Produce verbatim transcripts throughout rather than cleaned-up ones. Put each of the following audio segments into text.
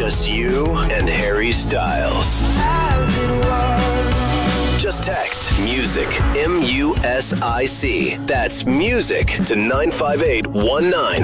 Just you and Harry Styles. As it was. Just text MUSIC, M U S I C. That's MUSIC to nine five eight one nine.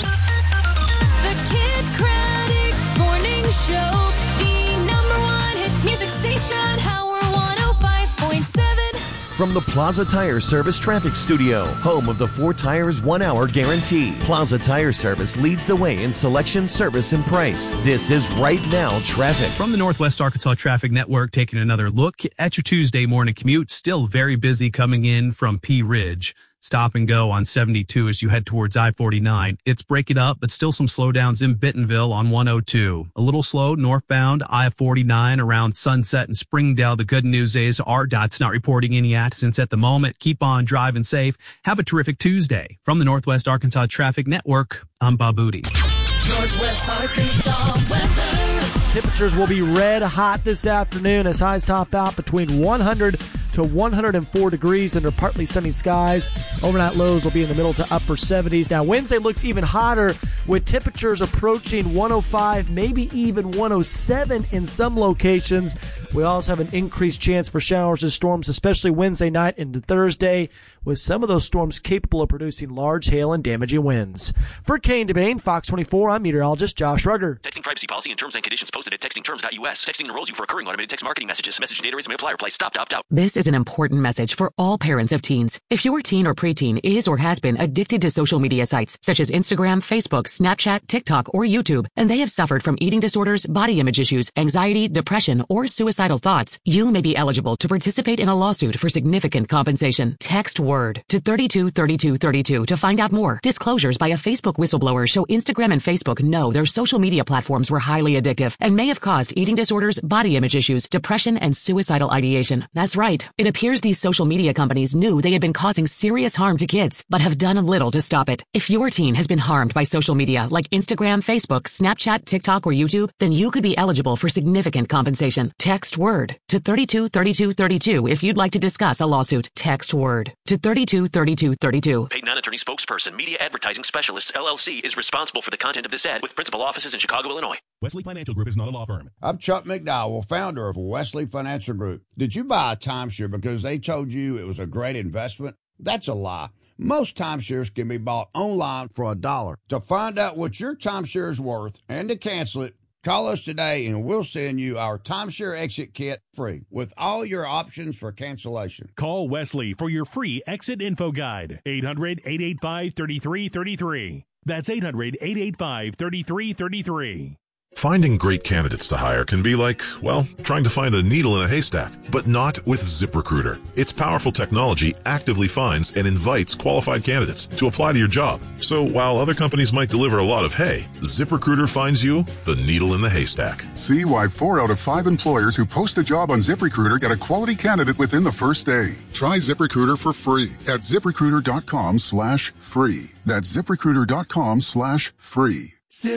The Kid Craddock Morning Show, the number one hit music station, Howard one oh five point seven. From the Plaza Tire Service Traffic Studio, home of the four tires, one hour guarantee. Plaza Tire Service leads the way in selection, service, and price. This is Right Now Traffic. From the Northwest Arkansas Traffic Network, taking another look at your Tuesday morning commute. Still very busy coming in from Pea Ridge. Stop and go on seventy-two as you head towards I forty-nine. It's breaking up, but still some slowdowns in Bentonville on one oh two. A little slow northbound I forty-nine around Sunset and Springdale. The good news is R D O T's not reporting any accidents at the moment. Keep on driving safe. Have a terrific Tuesday. From the Northwest Arkansas Traffic Network, I'm Bob Booty. Northwest Arkansas weather. Temperatures will be red hot this afternoon as highs top out between one hundred to one hundred four degrees under partly sunny skies. Overnight lows will be in the middle to upper seventies. Now, Wednesday looks even hotter with temperatures approaching one oh five, maybe even one oh seven in some locations. We also have an increased chance for showers and storms, especially Wednesday night into Thursday, with some of those storms capable of producing large hail and damaging winds. For Kane DeBain, Fox twenty-four, I'm meteorologist Josh Rugger. Texting privacy policy and terms and conditions posted at texting terms dot U S. Texting enrolls you for recurring automated text marketing messages. Message and data rates may apply. Reply stop, opt out. This is an important message for all parents of teens. If your teen or preteen is or has been addicted to social media sites such as Instagram, Facebook, Snapchat, TikTok, or YouTube, and they have suffered from eating disorders, body image issues, anxiety, depression, or suicidal thoughts, you may be eligible to participate in a lawsuit for significant compensation. Text WORD to thirty-two thirty-two thirty-two to find out more. Disclosures by a Facebook whistleblower show Instagram and Facebook know their social media platforms were highly addictive and may have caused eating disorders, body image issues, depression, and suicidal ideation. That's right. It appears these social media companies knew they had been causing serious harm to kids, but have done little to stop it. If your teen has been harmed by social media like Instagram, Facebook, Snapchat, TikTok, or YouTube, then you could be eligible for significant compensation. Text WORD to thirty-two thirty-two thirty-two if you'd like to discuss a lawsuit. Text WORD to thirty-two thirty-two thirty-two. Paid non-attorney spokesperson, Media Advertising Specialists, L L C, is responsible for the content of this ad with principal offices in Chicago, Illinois. Wesley Financial Group is not a law firm. I'm Chuck McDowell, founder of Wesley Financial Group. Did you buy a timeshare because they told you it was a great investment? That's a lie. Most timeshares can be bought online for a dollar. To find out what your timeshare is worth and to cancel it, call us today and we'll send you our timeshare exit kit free with all your options for cancellation. Call Wesley for your free exit info guide. eight hundred, eight eight five, three three three three. That's eight hundred, eight eight five, three three three three. Finding great candidates to hire can be like, well, trying to find a needle in a haystack, but not with ZipRecruiter. Its powerful technology actively finds and invites qualified candidates to apply to your job. So while other companies might deliver a lot of hay, ZipRecruiter finds you the needle in the haystack. See why four out of five employers who post a job on ZipRecruiter get a quality candidate within the first day. Try ZipRecruiter for free at ZipRecruiter.com slash free. That's ZipRecruiter.com slash free.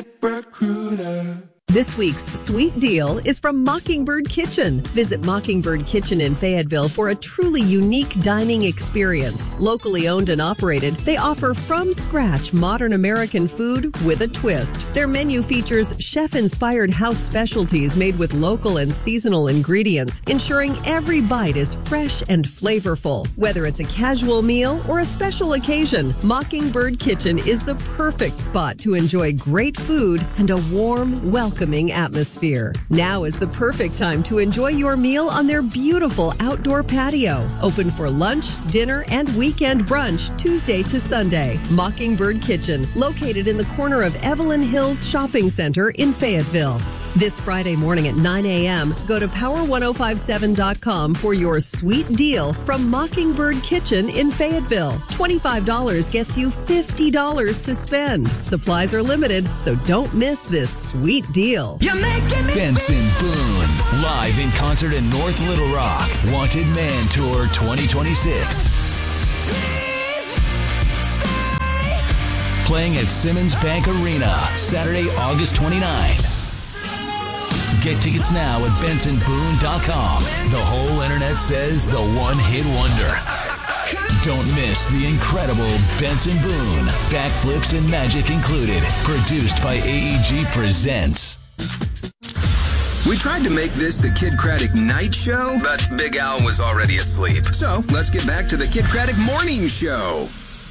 ZipRecruiter. This week's sweet deal is from Mockingbird Kitchen. Visit Mockingbird Kitchen in Fayetteville for a truly unique dining experience. Locally owned and operated, they offer from-scratch modern American food with a twist. Their menu features chef-inspired house specialties made with local and seasonal ingredients, ensuring every bite is fresh and flavorful. Whether it's a casual meal or a special occasion, Mockingbird Kitchen is the perfect spot to enjoy great food and a warm, welcoming atmosphere. Now is the perfect time to enjoy your meal on their beautiful outdoor patio. Open for lunch, dinner, and weekend brunch Tuesday to Sunday. Mockingbird Kitchen, located in the corner of Evelyn Hills Shopping Center in Fayetteville. This Friday morning at nine a.m., go to power ten fifty-seven dot com for your sweet deal from Mockingbird Kitchen in Fayetteville. twenty-five dollars gets you fifty dollars to spend. Supplies are limited, so don't miss this sweet deal. You're making me Benson Boone, live in concert in North Little Rock. Wanted Man Tour twenty twenty-six. Please stay. Playing at Simmons Bank Arena, Saturday, August twenty-ninth. Get tickets now at benson boone dot com. The whole internet says the one-hit wonder. Don't miss the incredible Benson Boone. Backflips and magic included. Produced by A E G Presents. We tried to make this the Kid Craddock Night Show, but Big Al was already asleep. So let's get back to the Kid Craddock Morning Show.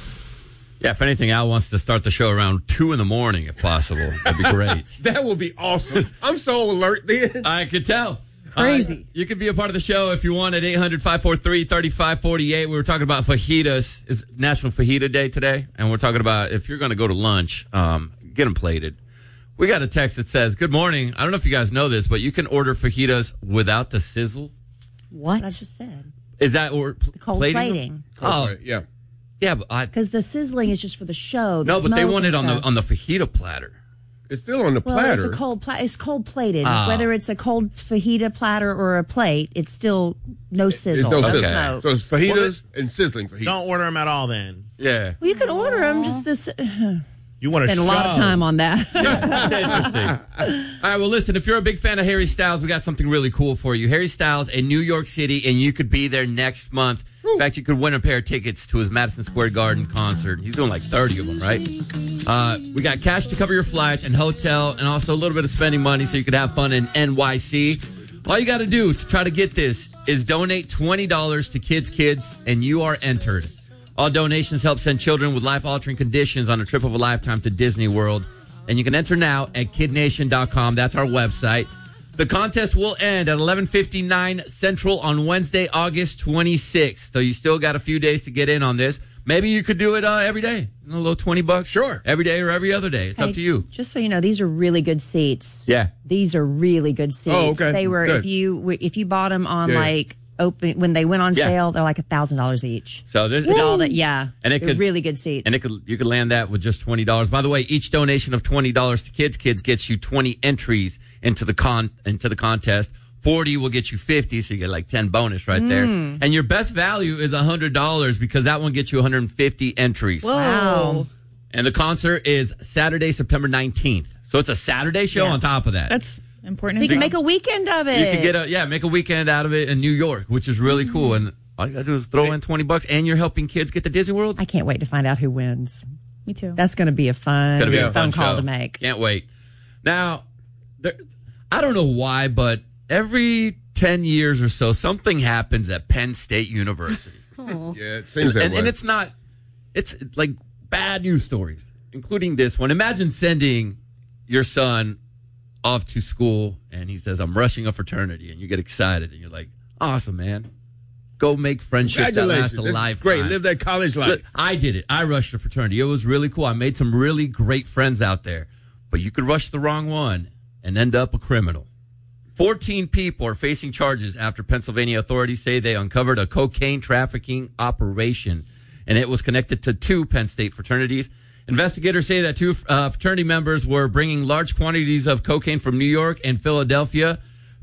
Yeah, if anything, Al wants to start the show around two in the morning, if possible. That'd be great. That would be awesome. I'm so alert then. I could tell. Crazy. Uh, you can be a part of the show if you want at eight hundred, five four three, three five four eight. We were talking about fajitas. It's National Fajita Day today, and we're talking about if you're going to go to lunch, um, get them plated. We got a text that says, good morning. I don't know if you guys know this, but you can order fajitas without the sizzle. What? I just said. Is that or pl- Cold plating? plating. Oh, Cold, yeah. Yeah, but I... Because the sizzling is just for the show. The no, but they smoke want it and on the stuff. on the fajita platter. It's still on the Well, platter. it's a cold pla- It's cold plated. Ah. Whether it's a cold fajita platter or a plate, it's still no sizzle. There's no no sizzle. smoke. So it's fajitas and sizzling fajitas. Don't order them at all then. Yeah. Well, you could order them. Just this. You want to spend a lot of time on that. Interesting. All right, well, listen, if you're a big fan of Harry Styles, we got something really cool for you. Harry Styles in New York City, and you could be there next month. In fact, you could win a pair of tickets to his Madison Square Garden concert. He's doing like thirty of them, right? Uh, we got cash to cover your flights and hotel, and also a little bit of spending money so you could have fun in N Y C. All you got to do to try to get this is donate twenty dollars to Kids Kids, and you are entered. All donations help send children with life-altering conditions on a trip of a lifetime to Disney World. And you can enter now at kid nation dot com. That's our website. The contest will end at eleven fifty-nine Central on Wednesday, August twenty-sixth. So you still got a few days to get in on this. Maybe you could do it uh, every day. A little twenty bucks. Sure. Every day or every other day. It's Hey, up to you. Just so you know, these are really good seats. Yeah. These are really good seats. Oh, okay. They were Good. if you if you bought them on Yeah. like open when they went on Yeah. sale, they're like a thousand dollars each. So there's With all that, yeah, And it they're could- really good seats. And it could you could land that with just twenty dollars. By the way, each donation of twenty dollars to Kids Kids gets you twenty entries into the con into the contest. forty will get you fifty, so you get like ten bonus right there. Mm. And your best value is one hundred dollars because that one gets you one hundred fifty entries. Wow. And the concert is Saturday, September nineteenth. So it's a Saturday show Yeah. on top of that. That's important. So you can make a weekend of it. You can get a yeah, make a weekend out of it in New York, which is really cool. And all you gotta do is throw in twenty bucks, and you're helping kids get to Disney World. I can't wait to find out who wins. Me too. That's going to be a fun, It's gonna be a phone fun call show. to make. Can't wait. Now, there, I don't know why, but every ten years or so, something happens at Penn State University. Yeah, it seems that and, way. and it's not, it's like bad news stories, including this one. Imagine sending your son off to school and he says, I'm rushing a fraternity, and you get excited and you're like, awesome, man. Go make friendships that last a This is lifetime. great. Live that college life. Look, I did it. I rushed a fraternity. It was really cool. I made some really great friends out there. But you could rush the wrong one and end up a criminal. fourteen people are facing charges after Pennsylvania authorities say they uncovered a cocaine trafficking operation, and it was connected to two Penn State fraternities. Investigators say that two uh, fraternity members were bringing large quantities of cocaine from New York and Philadelphia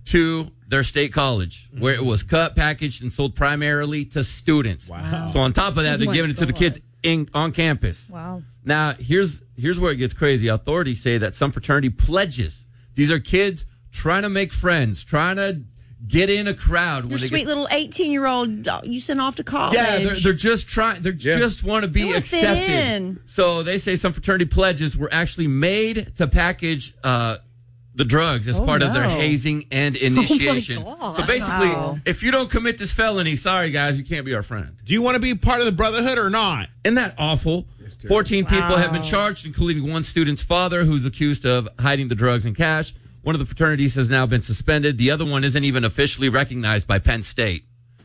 to their state college, where it was cut, packaged, and sold primarily to students. Wow. So on top of that, Oh they're my giving it to the God. kids in, on campus. Wow. Now, here's here's where it gets crazy. Authorities say that some fraternity pledges. These are kids trying to make friends, trying to get in a crowd. Your when they sweet get, little eighteen-year-old you sent off to college. yeah, they're, they're just trying. They Yeah. just want to They be wanna fit accepted. in. So they say some fraternity pledges were actually made to package uh, the drugs as Oh, part of their no. hazing and initiation. God. So basically, Wow. if you don't commit this felony, sorry guys, you can't be our friend. Do you want to be part of the brotherhood or not? Isn't that awful? fourteen people have been charged, including one student's father, who's accused of hiding the drugs and cash. One of the fraternities has now been suspended. The other one isn't even officially recognized by Penn State.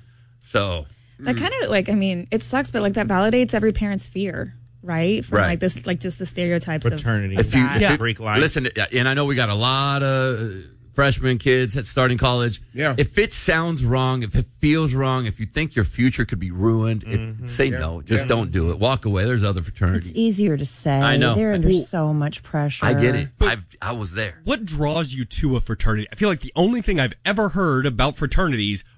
So That kind of like, I mean, it sucks, but like that validates every parent's fear, right? From Right. like this, like just the stereotypes Fraternity. of if you, that. if Yeah. you- Greek life. listen, and I know we got a lot of freshmen kids at starting college. Yeah. If it sounds wrong, if it feels wrong, if you think your future could be ruined, it, say no. Just Yeah. don't do it. Walk away. There's other fraternities. It's easier to say. I know. They're under Well, so much pressure. I get it. I've, I was there. What draws you to a fraternity? I feel like the only thing I've ever heard about fraternities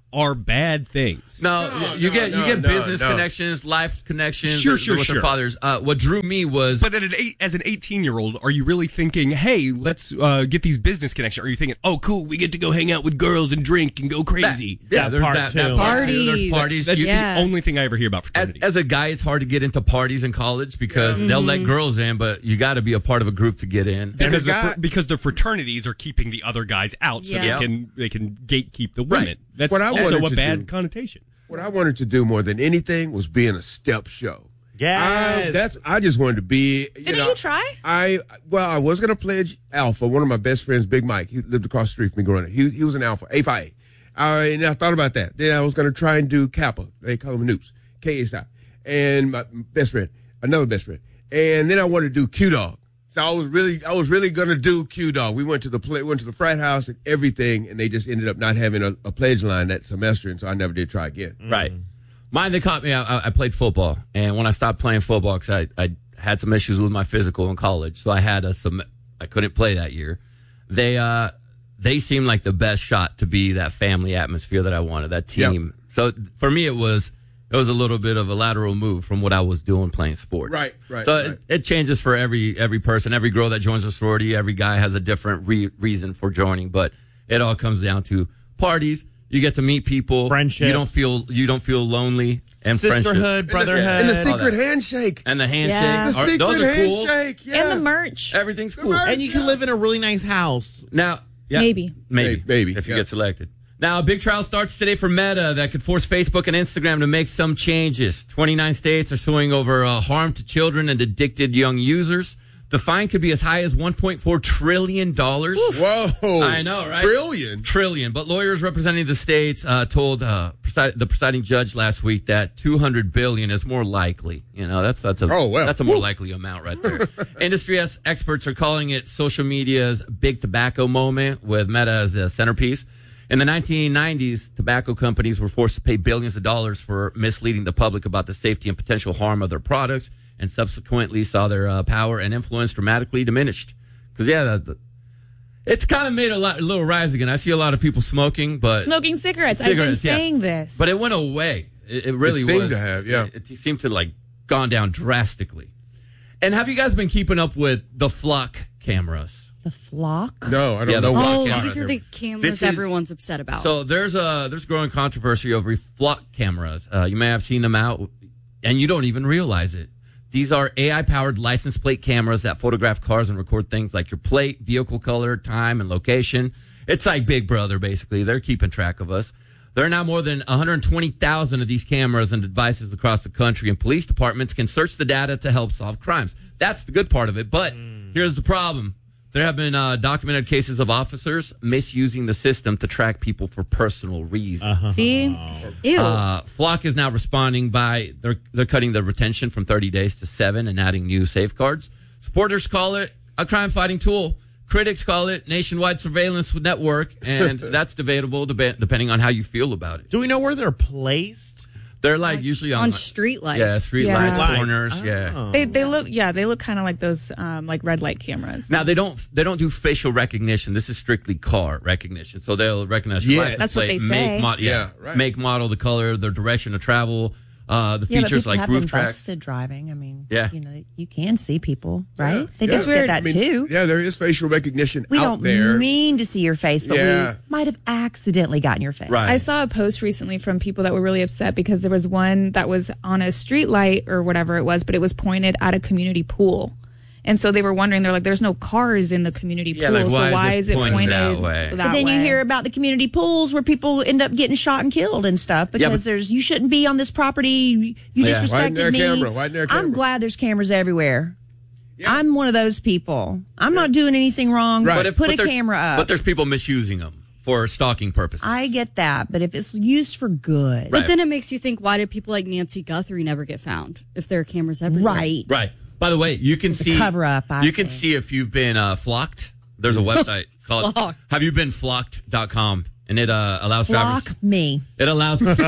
are bad things. No, No, you no, get no, you get no, business no. connections, life connections. Sure, with- sure, with sure. their fathers. Uh, what drew me was, But at an eight, as an eighteen-year-old, are you really thinking, hey, let's uh, get these business connections? Are you thinking, oh, cool, we get to go hang out with girls and drink and go crazy? yeah, That there's part that, too. that part too. There's Parties. parties. That's You- Yeah. the only thing I ever hear about as, fraternities. as a guy, it's hard to get into parties in college because Yeah. they'll Mhm. let girls in, but you got to be a part of a group to get in. because, As a the, guy- fr- because the fraternities are keeping the other guys out, so Yeah. they can they can gatekeep the women. Right. That's What I also wanted a to bad do- connotation. What I wanted to do more than anything was be in a step show. Yes. I, that's. I just wanted to be. You Didn't know, you try? I well, I was gonna pledge Alpha. One of my best friends, Big Mike, he lived across the street from me growing up. He he was an Alpha, A five A. Uh, and I thought about that. Then I was gonna try and do Kappa. They call them Noops, K S I. And my best friend, another best friend. And then I wanted to do Q Dog. So I was really, I was really gonna do Q Dog. We went to the play, went to the frat house and everything, and they just ended up not having a, a pledge line that semester, and so I never did try again. Right. Mine, they caught me. I, I played football, and when I stopped playing football, because I, I had some issues with my physical in college, so I had a some. I couldn't play that year. They uh they seemed like the best shot to be that family atmosphere that I wanted, that team. Yep. So for me, it was it was a little bit of a lateral move from what I was doing playing sports. Right, right, So right. It, it changes for every every person, every girl that joins a sorority. Every guy has a different re- reason for joining, but it all comes down to parties. You get to meet people. Friendships. You don't feel you don't feel lonely. And Sisterhood, friendship. brotherhood. And the All secret that. handshake. And the handshake. Yeah. The Are- secret those are cool. handshake. Yeah. And the merch. Everything's cool. And you can live in a really nice house. Now, yeah, Maybe. maybe, Maybe, if you yeah. get selected. Now, a big trial starts today for Meta that could force Facebook and Instagram to make some changes. twenty-nine states are suing over uh, harm to children and addicted young users. The fine could be as high as one point four trillion dollars. Whoa. I know, right? Trillion. Trillion. But lawyers representing the states uh, told uh, presi- the presiding judge last week that two hundred billion dollars is more likely. You know, that's that's a Oh, well. that's a more Woo. likely amount right there. Industry as- experts are calling it social media's big tobacco moment, with Meta as the centerpiece. In the nineteen nineties, tobacco companies were forced to pay billions of dollars for misleading the public about the safety and potential harm of their products, and subsequently saw their uh, power and influence dramatically diminished. Because, yeah, the, the, it's kind of made a, lot, a little rise again. I see a lot of people smoking, but Smoking cigarettes. Cigarettes, I've yeah. been saying this. but it went away. It, it really It seemed was. to have, yeah. It, it seemed to, like, gone down drastically. And have you guys been keeping up with the Flock cameras? The flock? No, I don't Yeah, the know. Flock Oh, cameras. these are the cameras This is- everyone's upset about. So there's a there's growing controversy over Flock cameras. Uh, you may have seen them out, and you don't even realize it. These are A I-powered license plate cameras that photograph cars and record things like your plate, vehicle color, time, and location. It's like Big Brother, basically. They're keeping track of us. There are now more than one hundred twenty thousand of these cameras and devices across the country, and police departments can search the data to help solve crimes. That's the good part of it. But here's the problem. There have been uh, documented cases of officers misusing the system to track people for personal reasons. Uh-huh. See? Ew. Uh, Flock is now responding by they're they're cutting the retention from thirty days to seven and adding new safeguards. Supporters call it a crime-fighting tool. Critics call it nationwide surveillance network, and that's debatable deba- depending on how you feel about it. Do we know where they're placed? They're like usually on, on street lights. Yeah, street Yeah. lights, Lights. corners. Yeah. They they look yeah they look kind of like those um, like red light cameras. Now they don't they don't do facial recognition. This is strictly car recognition. So they'll recognize your Yeah. license That's what plate, they make, say. mod- yeah, Yeah, right. make, model, the color, their direction of travel, uh, the Yeah, but features people like have roof been tracks. busted driving. I mean, Yeah. you know, you can see people, right? They Yeah. just It's weird. did that I mean, too. Yeah, there is facial recognition We out don't there. mean to see your face, but Yeah. we might have accidentally gotten your face. Right. I saw a post recently from people that were really upset because there was one that was on a street light or whatever it was, but it was pointed at a community pool. And so they were wondering, they're like, there's no cars in the community Yeah, pool, like, so why why is is it it pointed pointed that way? But then you way? hear about the community pools where people end up getting shot and killed and stuff because Yeah, but- there's you shouldn't be on this property. You Yeah. disrespected Why isn't there a me. camera? Why isn't there a I'm camera? glad there's cameras everywhere. I'm one of those people. I'm not doing anything wrong. But if- Put but a there's- camera up. But there's people misusing them for stalking purposes. I get that, but if it's used for good, But then it makes you think, why did people like Nancy Guthrie never get found if there are cameras everywhere? right? Right. By the way, you can It's a see cover up, I you can think. see if you've been uh, flocked. There's a website called Flocked. Have You Been Flocked dot com, and it uh, allows drivers. Block me. It allows I'm good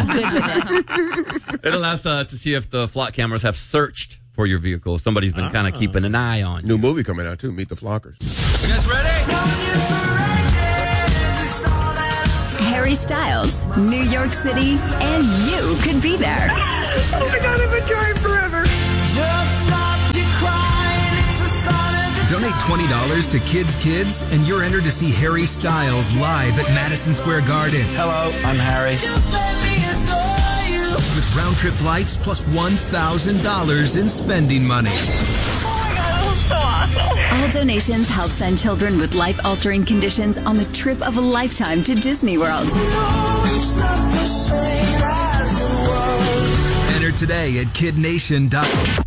with it. it allows uh, to see if the flock cameras have searched for your vehicle. Somebody's been kind of keeping an eye on you. New movie coming out too. Meet the Flockers. You guys ready? Harry Styles New York City, and you could be there. Oh my God, I've been trying forever. Just stop your crying. It's a sign of the Donate twenty dollars to Kids Kids, and you're entered to see Harry Styles live at Madison Square Garden. Hello, I'm Harry. Just let me adore you. With round-trip flights plus one thousand dollars in spending money. All donations help send children with life-altering conditions on the trip of a lifetime to Disney World. Enter today at kid nation dot com.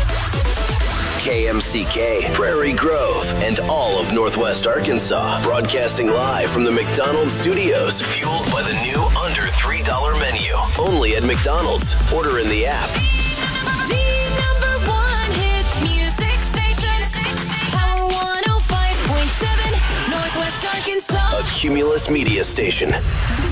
K M C K, Prairie Grove, and all of Northwest Arkansas. Broadcasting live from the McDonald's studios. Fueled by the new under three dollar menu. Only at McDonald's. Order in the app. The number one hit music station. Power one oh five point seven, Northwest Arkansas. A Cumulus Media Station.